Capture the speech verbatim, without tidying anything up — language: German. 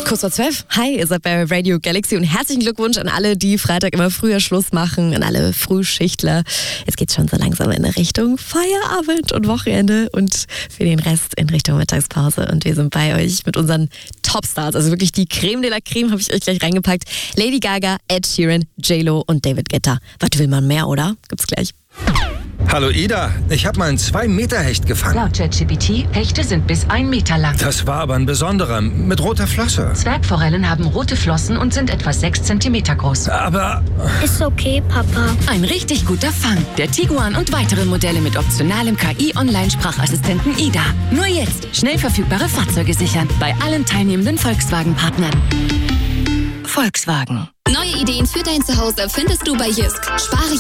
Kurz vor zwölf. Hi, ihr seid bei Radio Galaxy und herzlichen Glückwunsch an alle, die Freitag immer früher Schluss machen, an alle Frühschichtler. Jetzt geht's schon so langsam in Richtung Feierabend und Wochenende und für den Rest in Richtung Mittagspause. Und wir sind bei euch mit unseren Topstars, also wirklich die Creme de la Creme habe ich euch gleich reingepackt. Lady Gaga, Ed Sheeran, J-Lo und David Guetta. Was will man mehr, oder? Gibt's gleich. Hallo Ida, ich habe mal einen zwei Meter Hecht gefangen. Laut ChatGPT, Hechte sind bis ein Meter lang. Das war aber ein besonderer, mit roter Flosse. Zwergforellen haben rote Flossen und sind etwa sechs Zentimeter groß. Aber... Ist okay, Papa. Ein richtig guter Fang. Der Tiguan und weitere Modelle mit optionalem K I-Online-Sprachassistenten Ida. Nur jetzt schnell verfügbare Fahrzeuge sichern. Bei allen teilnehmenden Volkswagen-Partnern. Volkswagen. Neue Ideen für dein Zuhause findest du bei Jysk. Spare